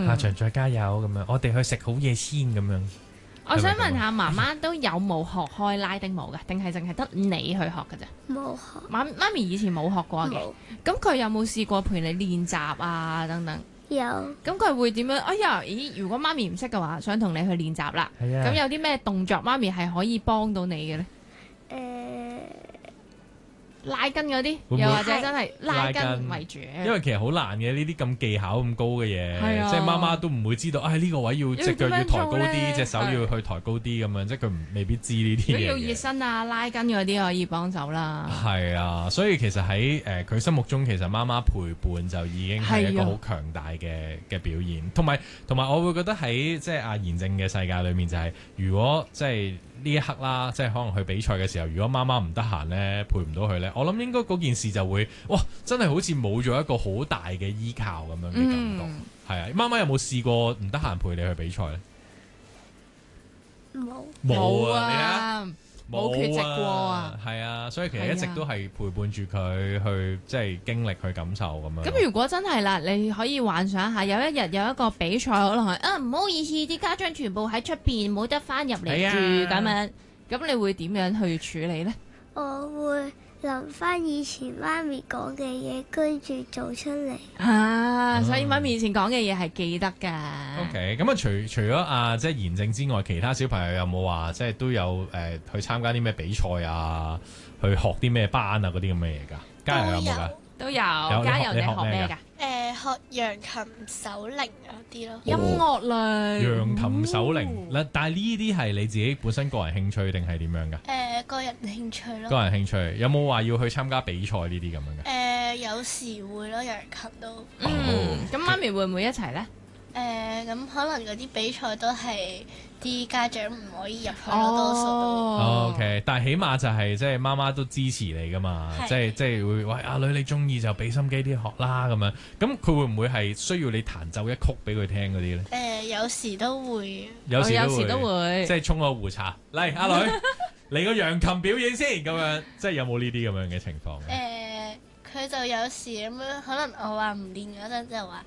下場再加油咁樣，我哋去食好嘢先咁樣。 我想問下媽媽都有冇學開拉丁舞嘅，定係淨係得你去學嘅啫？ 冇學。 媽咪以前冇學過嘅， 冇。 咁佢有冇試過陪你練習啊等等？ 有。 咁佢會點樣？哎呀，咦！如果媽咪唔識嘅話，想同你去練習啦。 係啊。 咁有啲咩動作媽咪係可以幫到你嘅咧？拉筋嗰啲， 會唔會又或者真係拉筋為主？ 因為其實好難嘅呢啲咁技巧咁高嘅嘢， 係啊即係媽媽都唔會知道，呢個位要隻腳要抬高啲，隻手要去抬高啲咁樣，即係佢未必知呢啲嘢嘅。 如果要熱身啊、拉筋嗰啲可以幫手啦。 係啊，所以其實喺佢心目中，其實媽媽陪伴就已經係一個好強大嘅表現，同埋我會覺得喺即係阿妍正嘅世界裏面，就係如果即係呢一刻啦，即係可能去比賽嘅時候，如果媽媽唔得閒呢，陪唔到佢呢，我諗應該嗰件事就會真係好似冇咗一個好大嘅依靠咁樣嘅感覺。係啊，媽媽有冇試過唔得閒陪你去比賽呢？冇啊！你睇冇缺席過啊！ 係啊，所以其實一直都係陪伴住佢去即係經歷去感受咁樣。 咁如果真係啦，你可以幻想下，有一日有一個比賽，可能係唔好意思，啲家長全部喺出邊，冇得翻入嚟住咁樣，咁你會點樣去處理呢？ 我會諗翻以前媽咪講嘅嘢，跟住做出嚟。 所以媽咪以前講嘅嘢係記得㗎。 OK， 咁啊，除咗即係妍正之外，其他小朋友有冇話即係都有去參加啲咩比賽啊，去學啲咩班啊嗰啲咁嘅嘢㗎？嘉柔有冇㗎？ 都有。嘉柔你學咩㗎？ 學揚琴、手鈴嗰啲咯。 音樂類。 揚琴、手鈴嗱，但係呢啲係你自己本身個人興趣定係點樣㗎？ 個人興趣咯。 個人興趣有冇話要去參加比賽呢啲咁樣嘅？ 有時會咯，揚琴都。 咁媽咪會唔會一齊呢？ 咁可能嗰啲比賽都係啲家長唔可以入去咯，多數都。 OK， 但係起碼就係即係媽媽都支持你噶嘛，即係會喂阿女你中意就俾心機啲學啦咁樣。咁佢會唔會係需要你彈奏一曲俾佢聽嗰啲咧？ 有時都會。 有時都會。 即係沖個壺茶嚟，阿女嚟個揚琴表演先咁樣，即係有冇呢啲咁樣嘅情況？ 佢就有時咁樣，可能我話唔練嗰陣就話，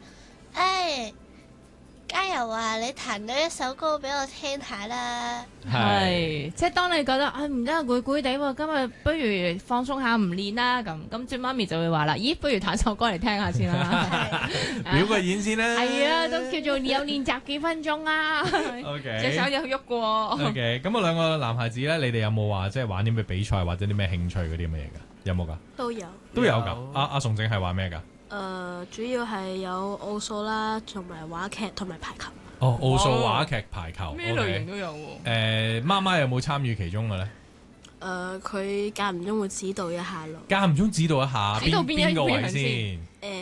嘉柔啊，你彈咗一首歌俾我聽下啦。 係，即係當你覺得唔得攰攰地喎，今日不如放鬆下唔練啦咁，轉媽咪就會話啦，咦，不如彈首歌嚟聽下先啦， 表個演先啦。 係啊，都叫做有練習幾分鐘啊。 OK， 隻手有喐過。 OK， 咁兩個男孩子咧，你哋有冇話即係玩啲咩比賽或者啲咩興趣嗰啲咁嘅嘢㗎？有冇㗎？ 都有㗎。阿崇正係玩咩㗎？ 主要係有奧數啦，同埋話劇同埋排球。 奧數、話劇、排球， 咩類型都有喎。 媽媽有冇參與其中嘅咧？ 佢間唔中會指導一下咯。 間唔中指導一下，邊個位先？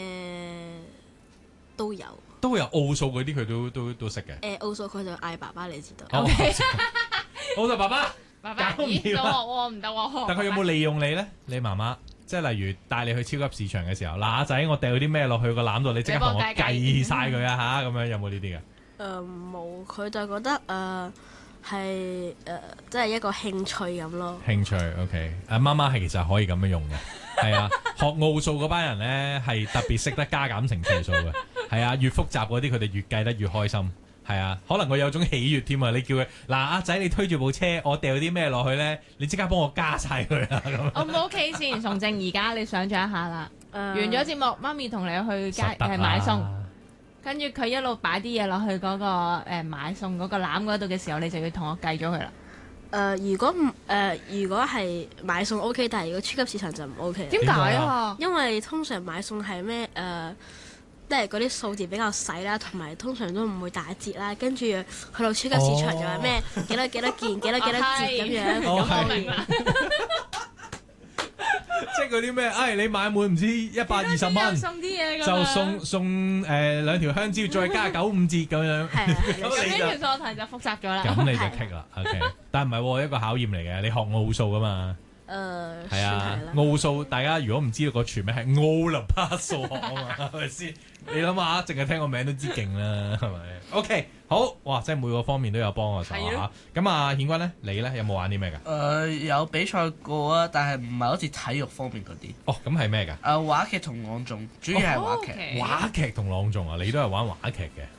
都有。 都有奧數嗰啲佢都識嘅。 奧數佢就嗌爸爸嚟指導。 奧數爸爸， 咦，到我唔得喎。 但佢有冇利用你咧？你媽媽？即係例如帶你去超級市場嘅時候，嗱阿仔，我掉啲咩落去個籃度，你即刻同我計晒佢啊嚇！咁樣有冇呢啲嘅？ 冇，佢就覺得係即係一個興趣咁咯。 興趣 OK， 媽媽係其實可以咁樣用嘅，係啊，學奧數嗰班人咧係特別識得加減乘除數嘅，係啊，越複雜嗰啲佢哋越計得越開心。係啊，可能佢有種喜悅添啊！你叫佢嗱阿仔，你推住部車，我掉啲咩落去咧？你即刻幫我加晒佢啊！咁我唔 OK 先，崇正而家你想象一下啦。完咗節目，媽咪同你去買餸，跟住佢一路擺啲嘢落去嗰個買餸嗰個籃嗰度嘅時候，你就要同我計咗佢啦。 如果係買餸 OK，但係如果超級市場就唔 OK。 點解啊？ 因為通常買餸係咩即係嗰啲數字比較細啦，同埋通常都唔會打折啦。跟住去到超級市場就話咩幾多件幾多折咁樣。咁我明啦。 即係嗰啲咩？你買滿唔知120蚊， 送啲嘢就送2條香蕉，再加95折咁樣。 咁呢條數題就複雜咗啦。 咁你就棘啦。OK， 但係唔係喎，一個考驗嚟嘅。你學奧數噶嘛？係啊，奧數大家如果唔知道個全名係奧林匹數學啊嘛，係咪先？你諗下，淨係聽個名都知勁啦，係咪 ？OK， 好，哇，即係每個方面都有幫我手啊！咁啊，顯君咧，你咧有冇玩啲咩㗎？ 有比賽過啊，但係唔係好似體育方面嗰啲。 哦，咁係咩㗎？ 話劇同朗誦，主要係話劇。 話劇同朗誦啊，你都係玩話劇嘅。